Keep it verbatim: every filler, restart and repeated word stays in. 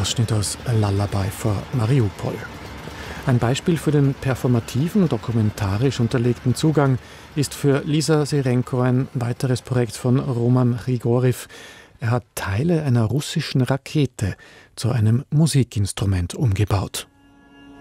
Ausschnitt aus A Lullaby for Mariupol. Ein Beispiel für den performativen, dokumentarisch unterlegten Zugang ist für Lisa Serenko ein weiteres Projekt von Roman Grigoriev. Er hat Teile einer russischen Rakete zu einem Musikinstrument umgebaut.